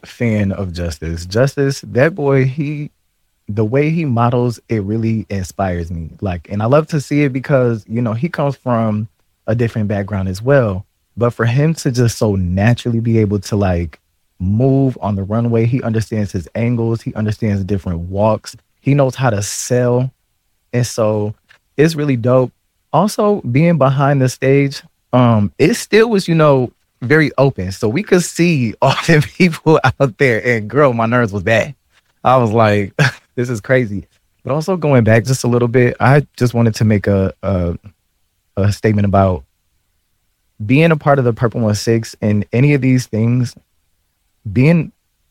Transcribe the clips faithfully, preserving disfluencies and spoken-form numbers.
fan of Justice. Justice, that boy, he the way he models, it really inspires me. Like, and I love to see it because, you know, he comes from a different background as well. But for him to just so naturally be able to like move on the runway, he understands his angles, he understands different walks, he knows how to sell. And so it's really dope. Also, being behind the stage, um, it still was, you know, very open. So we could see all the people out there. And girl, my nerves was bad. I was like, this is crazy. But also going back just a little bit, I just wanted to make a a, a statement about being a part of the Purple One Six and any of these things, being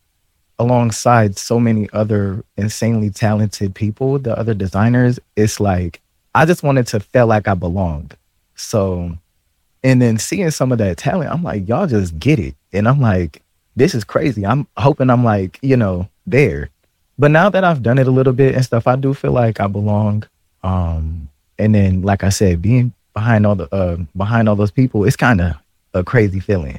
alongside so many other insanely talented people, the other designers, it's like I just wanted to feel like I belonged. So, and then seeing some of that talent, I'm like, y'all just get it. And I'm like, this is crazy. I'm hoping I'm like, you know, there. But now that I've done it a little bit and stuff, I do feel like I belong. Um, and then, like I said, being behind all the uh, behind all those people, it's kind of a crazy feeling.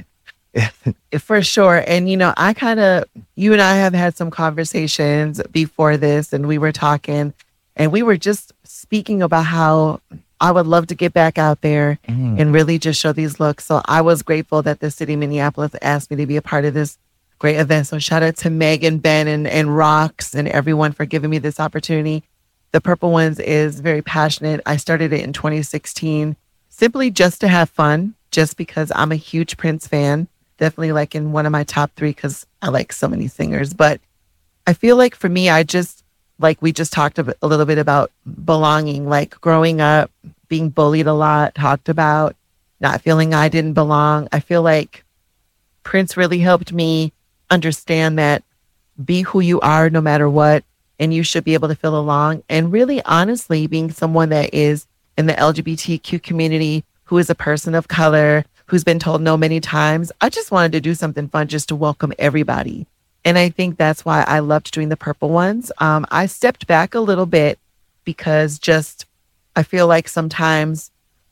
For sure. And, you know, I kind of, you and I have had some conversations before this, and we were talking, and we were just speaking about how I would love to get back out there mm. and really just show these looks. So I was grateful that the city of Minneapolis asked me to be a part of this great event. So shout out to Megan, Ben, and, and Rox and everyone for giving me this opportunity. The Purple Ones is very passionate. I started it in twenty sixteen, simply just to have fun, just because I'm a huge Prince fan. Definitely like in one of my top three because I like so many singers. But I feel like for me, I just, like we just talked a, a little bit about belonging, like growing up, being bullied a lot, talked about, not feeling I didn't belong. I feel like Prince really helped me understand that be who you are no matter what, and you should be able to feel along. And really, honestly, being someone that is in the L G B T Q community, who is a person of color, who's been told no many times, I just wanted to do something fun just to welcome everybody. And I think that's why I loved doing the Purple Ones. Um, I stepped back a little bit because just, I feel like sometimes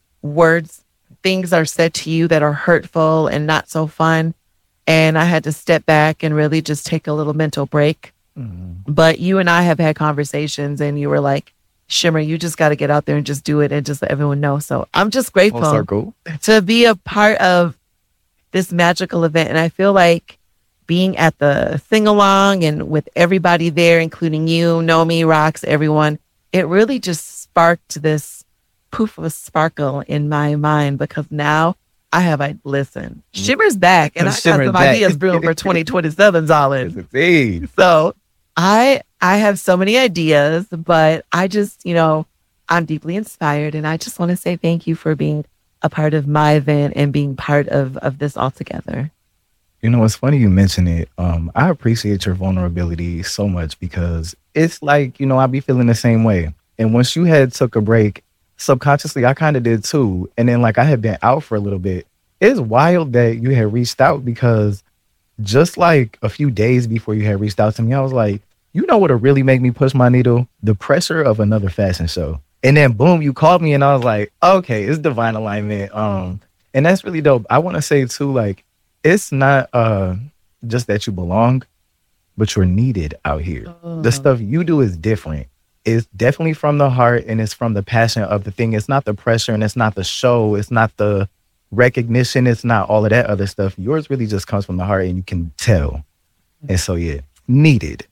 words, things are said to you that are hurtful and not so fun. And I had to step back and really just take a little mental break. Mm-hmm. But you and I have had conversations and you were like, Shimmer, you just got to get out there and just do it and just let everyone know. So I'm just grateful to be a part of this magical event. And I feel like being at the sing-along and with everybody there, including you, Nomi, Rox, everyone, it really just sparked this poof of a sparkle in my mind because now I have, I listen, Shimmer's back and I got some back. ideas brewing for twenty twenty-seven, Zalin. So I I have so many ideas, but I just, you know, I'm deeply inspired and I just want to say thank you for being a part of my event and being part of, of this altogether. You know, it's funny you mention it. Um, I appreciate your vulnerability so much because it's like, you know, I be feeling the same way. And once you had took a break, subconsciously, I kind of did too. And then like I had been out for a little bit. It's wild that you had reached out because just like a few days before you had reached out to me, I was like, you know what would really make me push my needle? The pressure of another fashion show. And then boom, you called me and I was like, okay, it's divine alignment. Um, and that's really dope. I want to say too, like, it's not uh, just that you belong, but you're needed out here. Oh. The stuff you do is different. It's definitely from the heart and it's from the passion of the thing. It's not the pressure and it's not the show. It's not the recognition. It's not all of that other stuff. Yours really just comes from the heart and you can tell. And so, yeah, needed.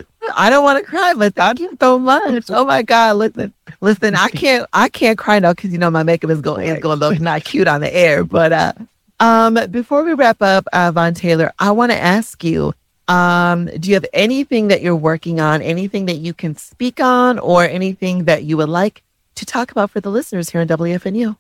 I don't want to cry, but thank you so much. Oh my God, listen, listen, I can't, I can't cry now because you know my makeup is going, it's going to look not cute on the air. But uh, um, before we wrap up, uh, Von Taylor, I want to ask you, um, do you have anything that you're working on, anything that you can speak on, or anything that you would like to talk about for the listeners here on W F N U?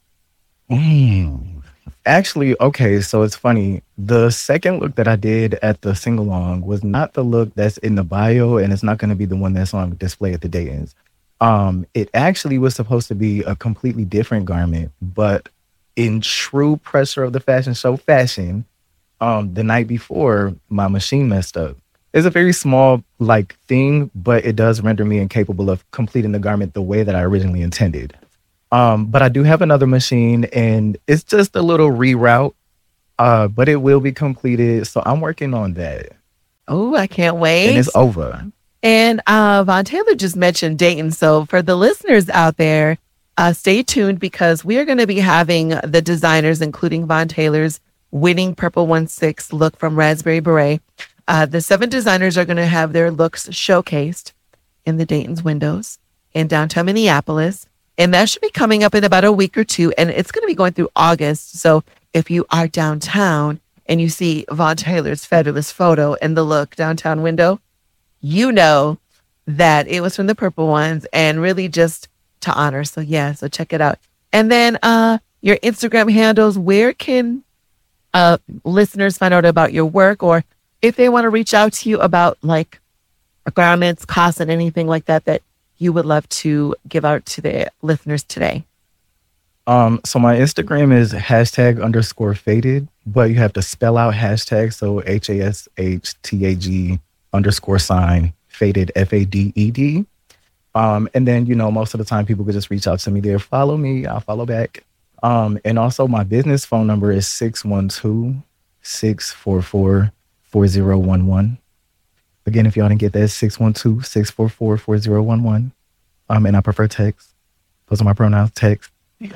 Mm. Actually, okay, so it's funny. The second look that I did at the sing-along was not the look that's in the bio, and it's not going to be the one that's on display at the Dayton's. Um, it actually was supposed to be a completely different garment, but in true pressure of the fashion show fashion, um, the night before, my machine messed up. It's a very small, like, thing, but it does render me incapable of completing the garment the way that I originally intended. Um, but I do have another machine and it's just a little reroute, uh, but it will be completed. So I'm working on that. Oh, I can't and wait. it's over. And uh, Von Taylor just mentioned Dayton. So for the listeners out there, uh, stay tuned because we are going to be having the designers, including Von Taylor's winning Purple one six look from Raspberry Beret. Uh, the seven designers are going to have their looks showcased in the Dayton's windows in downtown Minneapolis. And that should be coming up in about a week or two. And it's going to be going through August. So if you are downtown and you see Von Taylor's fabulous photo in the look downtown window, you know that it was from the Purple Ones and really just to honor. So yeah, so check it out. And then uh, your Instagram handles, where can uh, listeners find out about your work, or if they want to reach out to you about like garments, costs, and anything like that, that you would love to give out to the listeners today? Um, so my Instagram is hashtag underscore faded, but you have to spell out hashtag. So H A S H T A G underscore sign faded, F A D E D. Um, and then, you know, most of the time people could just reach out to me there. Follow me, I'll follow back. Um, and also my business phone number is six one two, six four four, four zero one one. Again, if y'all didn't get that, six one two, six four four, four zero one one. Um, and I prefer text. Those are my pronouns, text.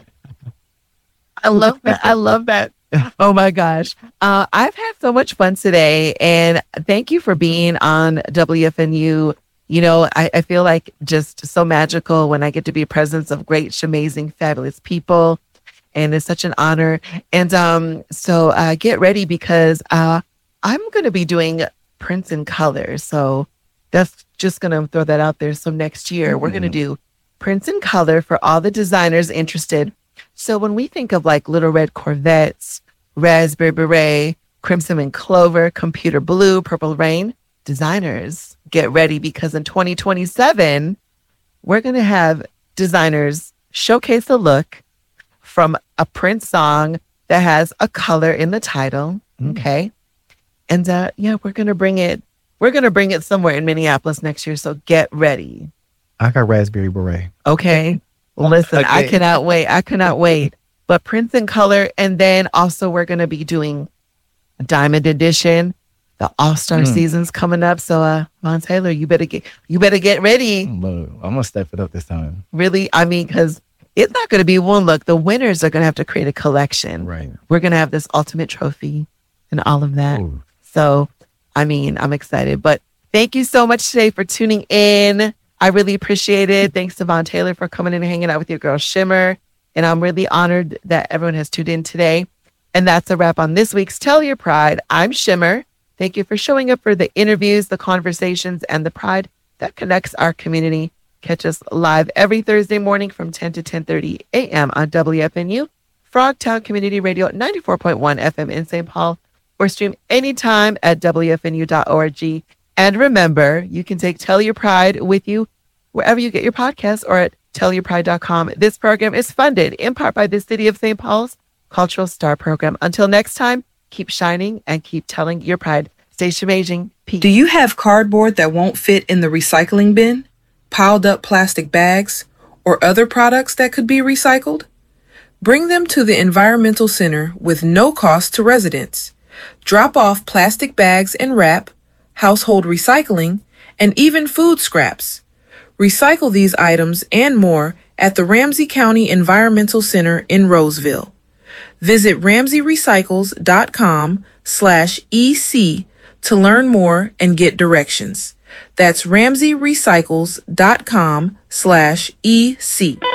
I love that. I love that. Oh my gosh. Uh, I've had so much fun today, and thank you for being on W F N U. You know, I, I feel like just so magical when I get to be a presence of great, amazing, fabulous people. And it's such an honor. And um, so uh, get ready because uh, I'm going to be doing prints in color. So that's just going to throw that out there. So next year, mm-hmm. we're going to do prints in color for all the designers interested. So when we think of like Little Red Corvettes, Raspberry Beret, Crimson and Clover, Computer Blue, Purple Rain, designers, get ready because in twenty twenty-seven, we're going to have designers showcase a look from a Prince song that has a color in the title. Mm. Okay. And uh, yeah, we're going to bring it. We're going to bring it somewhere in Minneapolis next year. So get ready. I got Raspberry Beret. Okay. Listen, okay. I cannot wait. I cannot wait. But Prince in color. And then also we're going to be doing a Diamond Edition. The All-Star mm. season's coming up. So uh, Von Taylor, you better get you better get ready. I'm going to step it up this time. Really? I mean, because it's not going to be one look. The winners are going to have to create a collection. Right. We're going to have this ultimate trophy and all of that. Ooh. So, I mean, I'm excited. But thank you so much today for tuning in. I really appreciate it. Thanks to Von Taylor for coming in and hanging out with your girl Shimmer. And I'm really honored that everyone has tuned in today. And that's a wrap on this week's Tell Your Pride. I'm Shimmer. Thank you for showing up for the interviews, the conversations, and the pride that connects our community. Catch us live every Thursday morning from ten to ten thirty a.m. on W F N U, Frogtown Community Radio, ninety-four point one F M in Saint Paul, or stream anytime at W F N U dot org. And remember, you can take Tell Your Pride with you wherever you get your podcasts or at tell your pride dot com. This program is funded in part by the City of Saint Paul's Cultural Star Program. Until next time, keep shining and keep telling your pride. Stay amazing. Peace. Do you have cardboard that won't fit in the recycling bin, piled up plastic bags, or other products that could be recycled? Bring them to the Environmental Center with no cost to residents. Drop off plastic bags and wrap, household recycling, and even food scraps. Recycle these items and more at the Ramsey County Environmental Center in Roseville. Visit ramsey recycles dot com slash E C to learn more and get directions. That's ramsey recycles dot com slash E C.